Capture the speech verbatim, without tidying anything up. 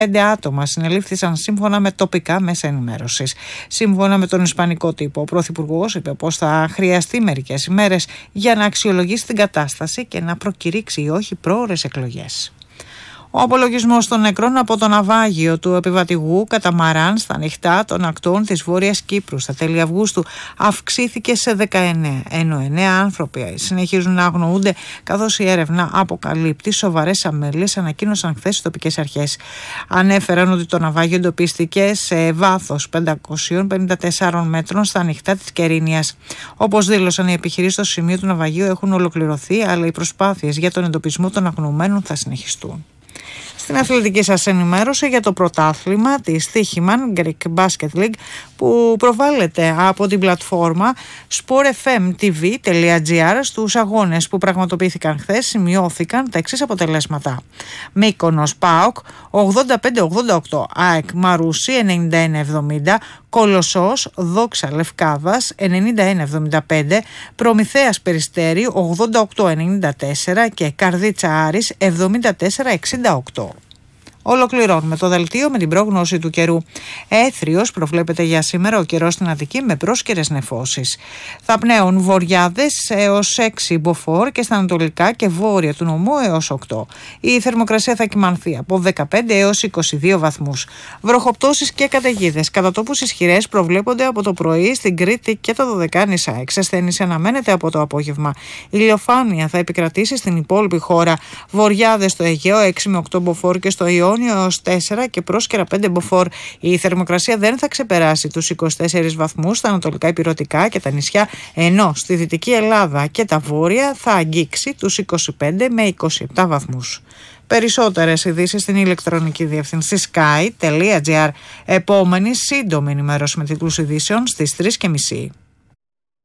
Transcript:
Πέντε άτομα συνελήφθησαν σύμφωνα με τοπικά μέσα ενημέρωσης. Σύμφωνα με τον ισπανικό τύπο, ο Πρωθυπουργός είπε πως θα χρειαστεί μερικές ημέρες για να αξιολογήσει την κατάσταση και να προκηρύξει ή όχι πρόωρες εκλογές. Ο απολογισμός των νεκρών από το ναυάγιο του επιβατηγού Καταμαράν στα ανοιχτά των ακτών της Βόρειας Κύπρου στα τέλη Αυγούστου αυξήθηκε σε δεκαεννέα, ενώ εννέα άνθρωποι συνεχίζουν να αγνοούνται, καθώς η έρευνα αποκαλύπτει σοβαρές αμέλειες, ανακοίνωσαν χθες οι τοπικές αρχές. Ανέφεραν ότι το ναυάγιο εντοπίστηκε σε βάθος πεντακόσιων πενήντα τεσσάρων μέτρων στα ανοιχτά της Κερίνιας. Όπως δήλωσαν, οι επιχειρήσεις στο σημείο του ναυαγίου έχουν ολοκληρωθεί, αλλά οι προσπάθειες για τον εντοπισμό των αγνοωμένων θα συνεχιστούν. Στην αθλητική σας ενημέρωση για το πρωτάθλημα της Στοίχημαν Greek Basket League που προβάλλεται από την πλατφόρμα sportfmtv.gr, στους αγώνες που πραγματοποιήθηκαν χθες σημειώθηκαν τα εξής αποτελέσματα. Μύκονος ΠΑΟΚ ογδόντα πέντε ογδόντα οκτώ, ΑΕΚ Μαρούσι ενενήντα ένα εβδομήντα, Κολοσσός Δόξα Λευκάδας ενενήντα ένα εβδομήντα πέντε, Προμηθέας Περιστέρι ογδόντα οκτώ ενενήντα τέσσερα και Καρδίτσα Άρης εβδομήντα τέσσερα εξήντα οκτώ. Ολοκληρώνουμε το δελτίο με την πρόγνωση του καιρού. Έθριος προβλέπεται για σήμερα ο καιρός στην Αττική με πρόσκαιρες νεφώσεις. Θα πνέουν βοριάδες έως έξι μποφόρ και στα ανατολικά και βόρεια του νομού έως οκτώ. Η θερμοκρασία θα κυμανθεί από δεκαπέντε έως είκοσι δύο βαθμούς. Βροχοπτώσεις και καταιγίδες κατά τόπους ισχυρές προβλέπονται από το πρωί στην Κρήτη και τα Δωδεκάνησα. Εξασθένηση αναμένεται από το απόγευμα. Η ηλιοφάνεια θα επικρατήσει στην υπόλοιπη χώρα. Βοριάδες στο Αιγαίο έξι με οκτώ μποφόρ και στο Ιόνιο έως τέσσερα και πρόσκαιρα πέντε μποφόρ. Η θερμοκρασία δεν θα ξεπεράσει τους είκοσι τέσσερις βαθμούς στα ανατολικά ηπειρωτικά και τα νησιά, ενώ στη Δυτική Ελλάδα και τα βόρεια θα αγγίξει τους είκοσι πέντε με είκοσι επτά βαθμούς. Περισσότερες ειδήσεις στην ηλεκτρονική διεύθυνση sky τελεία gr. Επόμενη σύντομη ενημέρωση με τίτλους ειδήσεων στις τρεις και μισή.